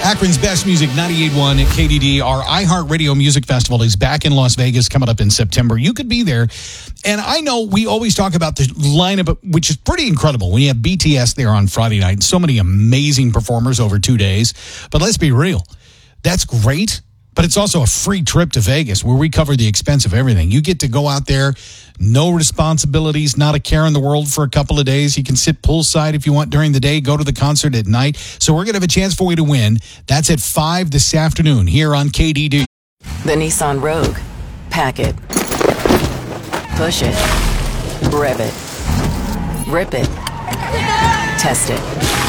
Akron's Best Music 98.1 at KDD. Our iHeartRadio Music Festival is back in Las Vegas coming up in September. You could be there. And I know we always talk about the lineup, which is pretty incredible. We have BTS there on Friday night. So many amazing performers over 2 days. But let's be real. That's great. But it's also a free trip to Vegas where we cover the expense of everything. You get to go out there, no responsibilities, not a care in the world for a couple of days. You can sit poolside if you want during the day, go to the concert at night. So we're going to have a chance for you to win. That's at 5 this afternoon here on KDD. The Nissan Rogue. Pack it. Push it. Rev it. Rip it. Test it.